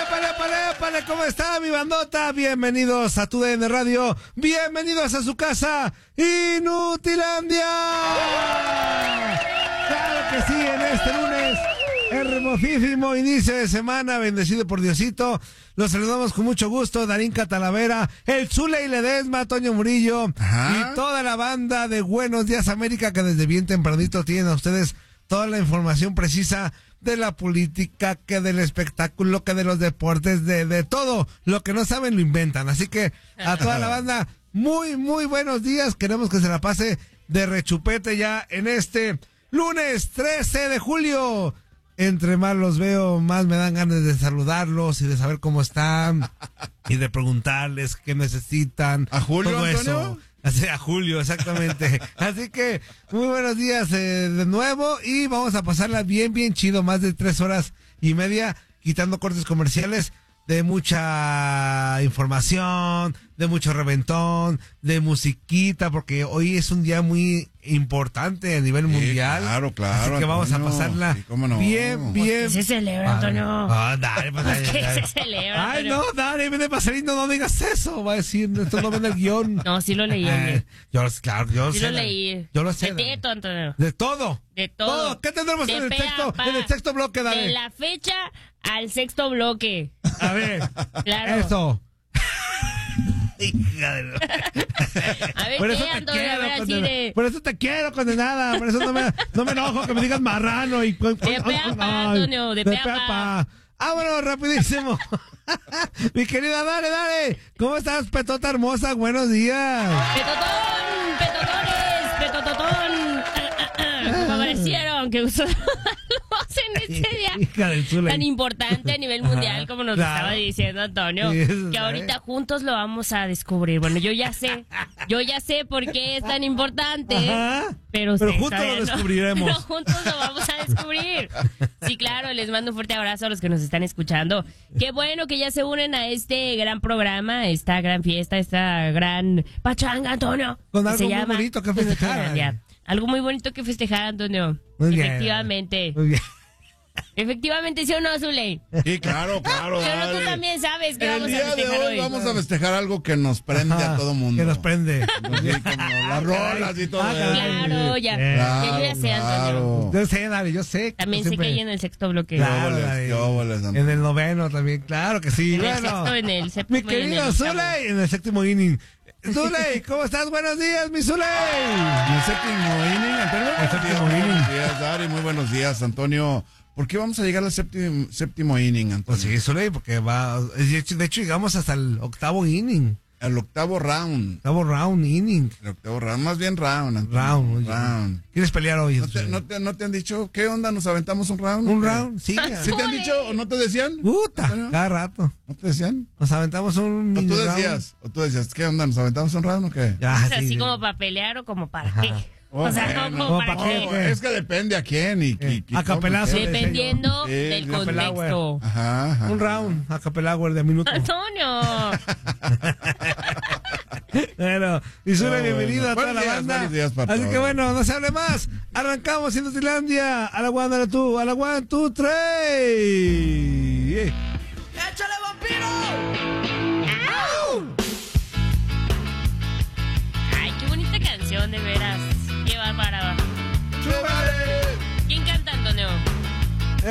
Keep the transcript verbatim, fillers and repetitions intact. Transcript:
épale, épale, épale, ¿cómo está mi bandota? Bienvenidos a Tu D N Radio, bienvenidos a su casa, Inutilandia. Claro que sí, en este lunes, hermosísimo inicio de semana, bendecido por Diosito. Los saludamos con mucho gusto, Darinka Talavera, el Zule y Ledesma, Toño Murillo. Ajá. Y toda la banda de Buenos Días América, que desde bien tempranito tienen a ustedes toda la información precisa de la política, que del espectáculo, que de los deportes, de, de todo. Lo que no saben lo inventan. Así que a toda la banda, muy, muy buenos días. Queremos que se la pase de rechupete ya en este lunes trece de julio. Entre más los veo, más me dan ganas de saludarlos y de saber cómo están y de preguntarles qué necesitan. ¿A Julio, todo Antonio? Eso. A Julio, exactamente. Así que muy buenos días eh, de nuevo y vamos a pasarla bien, bien chido. Más de tres horas y media quitando cortes comerciales de mucha información, de mucho reventón, de musiquita, porque hoy es un día muy importante a nivel sí, mundial. Claro, claro. Así que vamos Antonio, a pasarla sí, cómo no. bien, bien. ¿Qué se celebra, Antonio? Ah, dale, pues, dale, ¿Qué dale. se celebra, Ay, Antonio? no, dale, viene pasarino, no digas eso. Va a decir, esto no viene el guión. No, sí lo leí, Eh, hombre. yo, claro, yo Sí sé. lo leí. Yo lo sé. De todo, Antonio. De todo. De todo. ¿Qué tendremos De en el pe a sexto, pa. en el sexto bloque, dale? De la fecha al sexto bloque. A ver. Claro. Eso. Hija de... A ver, Por eso ¿qué, te Antonio? A ver, quiero, así condenada. de... Por eso te quiero, condenada. Por eso no me, no me enojo que me digas marrano y... De pe a pa, Antonio, de pe a pa. Vámonos, rapidísimo. Mi querida, dale, dale. ¿Cómo estás, petota hermosa? Buenos días. ¡Petotón! ¡Petotones! ¡Petototón! ¿Cómo aparecieron? ¡Qué gusto en este día Hija del Zule. tan importante a nivel mundial! Ajá, como nos claro. estaba diciendo Antonio, Sí, eso que sabe. ahorita juntos lo vamos a descubrir. Bueno, yo ya sé, yo ya sé por qué es tan importante, Ajá. pero, Pero ustedes juntos todavía lo no. descubriremos. Pero juntos lo vamos a descubrir. Sí, claro, les mando un fuerte abrazo a los que nos están escuchando. Qué bueno que ya se unen a este gran programa, esta gran fiesta, esta gran pachanga, Antonio. Con que algo se muy llama bonito que festejar. Inutilandia. Algo muy bonito que festejar, Antonio. Muy bien. Efectivamente. Muy bien. Efectivamente, ¿sí o no, Zuley? Sí, claro, claro. Pero tú dale. también sabes que El vamos a día de festejar hoy hoy. vamos a festejar algo que nos prende Ajá, a todo mundo. Que nos prende. Sí, como las rolas y todo Ah, eso. Claro, ya. Eh, ya yo ya sé, Antonio. Yo sé, dale, yo sé. También sé que siempre- hay en el sexto bloque. Claro, Qué óboles, dale. qué óboles, Antonio. En el noveno también, claro que sí. En el Bueno, sexto, en el séptimo mi y en el querido octavo. Zuley, en el séptimo inning. Zuley, ¿cómo estás? Buenos días, mi Zuley. En el séptimo inning, Antonio. El séptimo Muy inning. Buenos días, Dari. Muy buenos días, Antonio. ¿Por qué vamos a llegar al séptimo, séptimo inning, Antonio? Pues sí, Zuley, porque va. De hecho, de hecho, llegamos hasta el octavo inning. El octavo round. Octavo round, inning. El octavo round. Más bien round, Antonio. Round. oye. Round. ¿Quieres pelear hoy? ¿No te, no, te, ¿No te han dicho qué onda? ¿Nos aventamos un round? ¿Un ¿Qué? round? Sí. ¿Sí te han dicho o no te decían? Puta, Antonio? cada rato. ¿No te decían? Nos aventamos un ¿O mini tú round. decías? ¿O tú decías? ¿Qué onda? ¿Nos aventamos un round o qué? Ya, O sea, sí, así sí. como para pelear o como para Ajá. qué. Oh, O sea, bueno. como ¿Cómo para para qué. Oh, es que depende a quién y, y, Eh, y a capelazo. cómo, ¿qué? Dependiendo Sí, del la contexto. Ajá, ajá. Un round, a capelagüer de minuto. Antonio. Bueno, y Zuley, Oh, bienvenido bueno. a toda Buenos la días, banda. buenos días para Así todos. que bueno, no se hable más. Arrancamos en Inutilandia. A la one, a la two, a la one, two, three. ¡Échale, vampiro! Ay, qué bonita canción, de veras.